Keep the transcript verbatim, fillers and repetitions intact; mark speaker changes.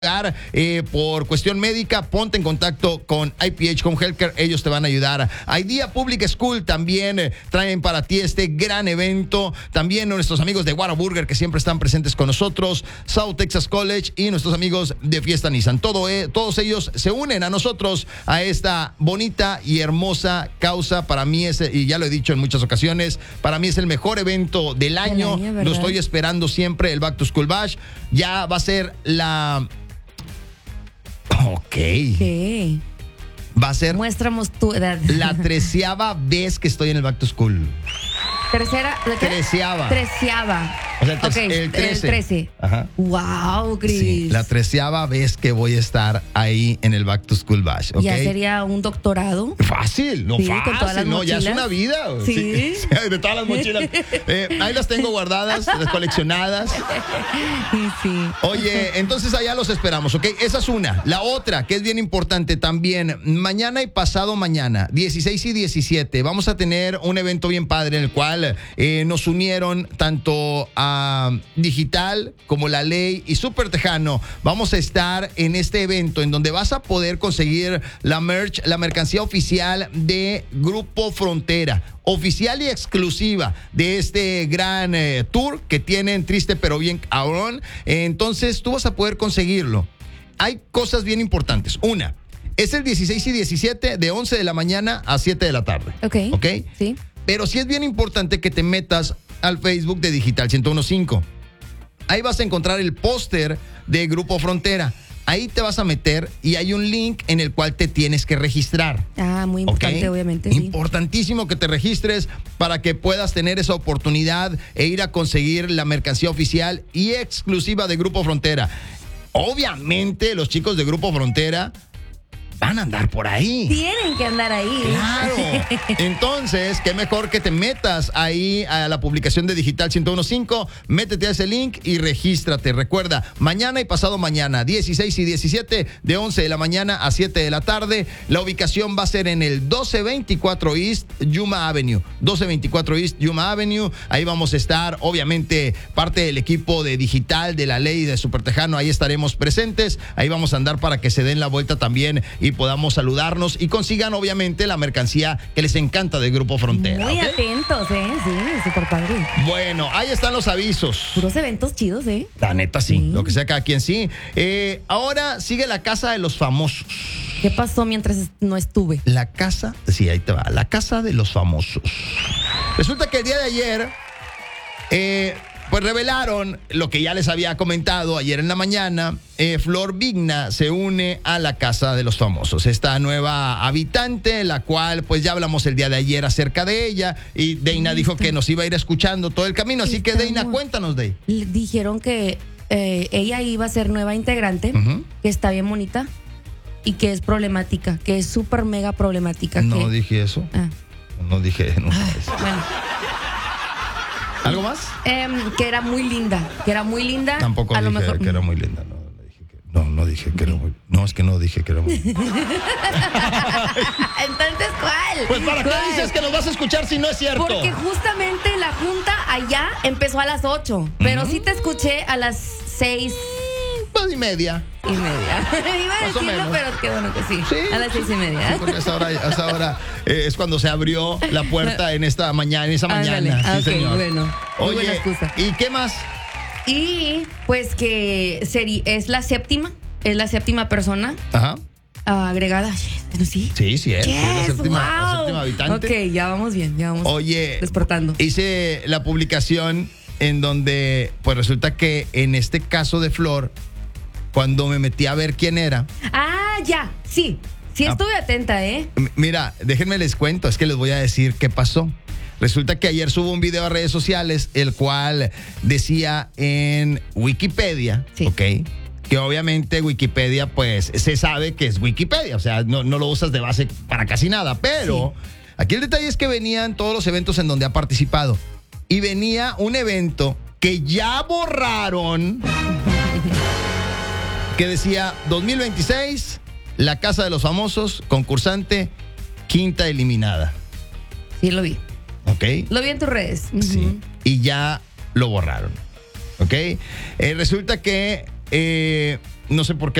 Speaker 1: Eh, por cuestión médica, ponte en contacto con I P H Home Healthcare, ellos te van a ayudar. Idea Public School también eh, traen para ti este gran evento. También nuestros amigos de Whataburger que siempre están presentes con nosotros, South Texas College y nuestros amigos de Fiesta Nissan. Todo, eh, todos ellos se unen a nosotros a esta bonita y hermosa causa. Para mí es, y ya lo he dicho en muchas ocasiones, para mí es el mejor evento del año.
Speaker 2: año,
Speaker 1: lo estoy esperando siempre, el Back to School Bash. Ya va a ser la... Ok.
Speaker 2: ¿Qué?
Speaker 1: Va a ser
Speaker 2: Muéstranos tu edad.
Speaker 1: la treceava vez que estoy en el Back to School.
Speaker 2: Tercera, ¿de qué?
Speaker 1: Treceava.
Speaker 2: Treceava.
Speaker 1: O sea, el,
Speaker 2: Ok,
Speaker 1: el trece.
Speaker 2: el trece.
Speaker 1: Ajá.
Speaker 2: Wow, Chris.
Speaker 1: Sí, la treceava vez que voy a estar ahí en el Back to School Bash. ¿Okay?
Speaker 2: Ya sería un doctorado.
Speaker 1: Fácil, no
Speaker 2: Sí,
Speaker 1: fácil,
Speaker 2: con todas las
Speaker 1: no, ya es
Speaker 2: mochilas.
Speaker 1: una vida.
Speaker 2: Sí.
Speaker 1: Sí, de todas las mochilas. Eh, ahí las tengo guardadas, las coleccionadas.
Speaker 2: Sí, sí.
Speaker 1: Oye, entonces allá los esperamos, ¿ok? Esa es una. La otra, que es bien importante también, mañana y pasado mañana, dieciséis y diecisiete, vamos a tener un evento bien padre en el cual eh, nos unieron tanto a Digital como La Ley y Super Tejano. Vamos a estar en este evento en donde vas a poder conseguir la merch, la mercancía oficial de Grupo Frontera, oficial y exclusiva de este gran eh, tour que tienen Triste pero bien cabrón. Entonces tú vas a poder conseguirlo. Hay cosas bien importantes. Una, es el dieciséis y diecisiete de once de la mañana a siete de la tarde.
Speaker 2: Ok.
Speaker 1: ¿Ok?
Speaker 2: Sí.
Speaker 1: Pero sí es bien importante que te metas al Facebook de Digital ciento uno punto cinco. Ahí vas a encontrar el póster de Grupo Frontera. Ahí te vas a meter y hay un link en el cual te tienes que registrar.
Speaker 2: Ah, muy importante,
Speaker 1: ¿Okay?
Speaker 2: obviamente. Sí.
Speaker 1: Importantísimo que te registres para que puedas tener esa oportunidad e ir a conseguir la mercancía oficial y exclusiva de Grupo Frontera. Obviamente los chicos de Grupo Frontera van a andar por ahí.
Speaker 2: Tienen que andar ahí.
Speaker 1: Claro. Entonces, qué mejor que te metas ahí a la publicación de Digital ciento uno punto cinco, métete a ese link y regístrate. Recuerda, mañana y pasado mañana, dieciséis y diecisiete, de once de la mañana a siete de la tarde. La ubicación va a ser en el doce veinticuatro East Yuma Avenue. doce veinticuatro East Yuma Avenue. Ahí vamos a estar, obviamente, parte del equipo de Digital, de La Ley y de Super Tejano. Ahí estaremos presentes. Ahí vamos a andar para que se den la vuelta también y podamos saludarnos y consigan obviamente la mercancía que les encanta del Grupo Frontera.
Speaker 2: Muy
Speaker 1: ¿okay?
Speaker 2: atentos, ¿eh? Sí, súper padre.
Speaker 1: Bueno, ahí están los avisos.
Speaker 2: Puros eventos chidos, ¿eh?
Speaker 1: La neta sí,
Speaker 2: Sí.
Speaker 1: lo que sea cada quien sí. Eh, ahora sigue la casa de los famosos.
Speaker 2: ¿Qué pasó mientras no estuve?
Speaker 1: La casa, sí, ahí te va, la casa de los famosos. Resulta que el día de ayer, eh, pues revelaron lo que ya les había comentado ayer en la mañana. Eh, Flor Vigna se une a la casa de los famosos. Esta nueva habitante, la cual pues ya hablamos el día de ayer acerca de ella. Y Deina dijo que nos iba a ir escuchando todo el camino. Así que Deina, cuéntanos, Dey.
Speaker 2: Le dijeron que eh, ella iba a ser nueva integrante,
Speaker 1: Ujú.
Speaker 2: que está bien bonita y que es problemática, que es súper mega problemática.
Speaker 1: No
Speaker 2: que...
Speaker 1: dije eso.
Speaker 2: Ah.
Speaker 1: No dije. No,
Speaker 2: Bueno,
Speaker 1: ¿algo más?
Speaker 2: em, que era muy linda, que era muy linda.
Speaker 1: Tampoco
Speaker 2: a
Speaker 1: dije
Speaker 2: lo mejor
Speaker 1: que era muy linda. No, no dije que, no, no dije que era muy. No, es que no dije que era muy.
Speaker 2: Entonces, ¿cuál?
Speaker 1: Pues para qué
Speaker 2: ¿Cuál?
Speaker 1: dices que nos vas a escuchar si no es cierto.
Speaker 2: Porque justamente la junta allá empezó a las ocho, pero sí te escuché a las seis
Speaker 1: Pues y media.
Speaker 2: y media. Iba a
Speaker 1: Más o
Speaker 2: decirlo,
Speaker 1: menos.
Speaker 2: pero qué bueno que sí.
Speaker 1: Sí.
Speaker 2: A las seis y media.
Speaker 1: Sí, porque a esa hora, a esa hora eh, es cuando se abrió la puerta en esta mañana, en esa
Speaker 2: Ándale.
Speaker 1: mañana.
Speaker 2: Ah,
Speaker 1: Sí,
Speaker 2: ok,
Speaker 1: señor.
Speaker 2: bueno. Muy buena
Speaker 1: Oye,
Speaker 2: excusa.
Speaker 1: ¿y qué más?
Speaker 2: Y pues que seri- es la séptima, es la séptima persona
Speaker 1: Ajá.
Speaker 2: ah, agregada. Bueno, sí.
Speaker 1: Sí, sí es.
Speaker 2: Yes,
Speaker 1: es la séptima, la
Speaker 2: wow.
Speaker 1: séptima habitante.
Speaker 2: Ok, ya vamos bien, ya vamos
Speaker 1: Oye,
Speaker 2: despertando.
Speaker 1: hice la publicación en donde, pues resulta que en este caso de Flor, cuando me metí a ver quién era,
Speaker 2: Ah, ya, sí. Sí
Speaker 1: Ah.
Speaker 2: estuve atenta, ¿eh?
Speaker 1: m- mira, déjenme les cuento, es que les voy a decir qué pasó. Resulta que ayer subo un video a redes sociales, el cual decía en Wikipedia,
Speaker 2: Sí.
Speaker 1: ¿ok? Que obviamente Wikipedia, pues, se sabe que es Wikipedia, o sea, no, no lo usas de base para casi nada, pero aquí el detalle es que venían todos los eventos en donde ha participado. Y venía un evento que ya borraron, que decía dos mil veintiséis, la Casa de los Famosos, concursante, quinta eliminada,
Speaker 2: Sí, lo vi.
Speaker 1: ¿ok?
Speaker 2: Lo vi en tus redes.
Speaker 1: Sí.
Speaker 2: Ujú.
Speaker 1: Y ya lo borraron. ¿Ok? Eh, resulta que Eh, no sé por qué